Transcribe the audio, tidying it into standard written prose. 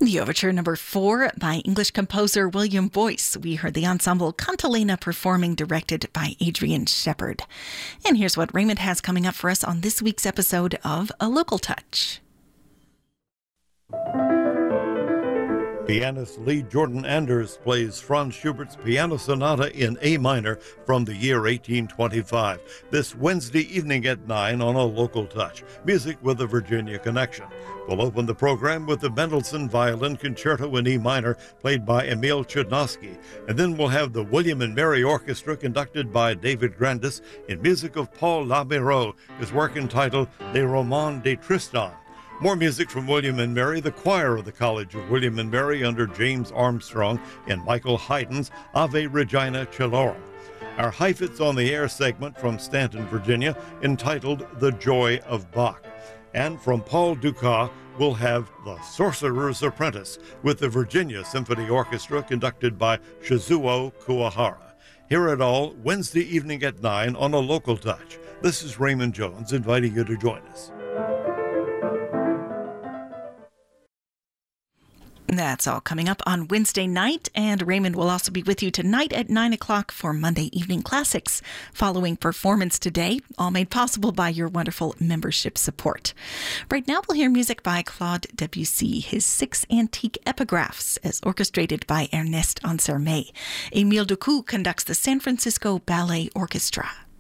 The Overture Number 4 by English composer William Boyce. We heard the ensemble Cantilena performing, directed by Adrian Shepard. And here's what Raymond has coming up for us on this week's episode of A Local Touch. Pianist Lee Jordan Anders plays Franz Schubert's Piano Sonata in A minor from the year 1825. This Wednesday evening at 9 on A Local Touch. Music with a Virginia connection. We'll open the program with the Mendelssohn Violin Concerto in E minor, played by Emil Chudnovsky. And then we'll have the William and Mary Orchestra, conducted by David Grandis, in music of Paul Labero, his work entitled Les Romans de Tristan. More music from William and Mary, the choir of the College of William and Mary under James Armstrong and Michael Haydn's Ave Regina Celorum. Our Heifetz on the Air segment from Stanton, Virginia, entitled The Joy of Bach. And from Paul Dukas, we'll have The Sorcerer's Apprentice with the Virginia Symphony Orchestra, conducted by Shizuo Kuwahara. Hear it all Wednesday evening at 9 on A Local Touch. This is Raymond Jones inviting you to join us. That's all coming up on Wednesday night, and Raymond will also be with you tonight at 9 o'clock for Monday Evening Classics, following Performance Today, all made possible by your wonderful membership support. Right now we'll hear music by Claude Debussy, his 6 antique epigraphs, as orchestrated by Ernest Ansermet. Émile Decou conducts the San Francisco Ballet Orchestra.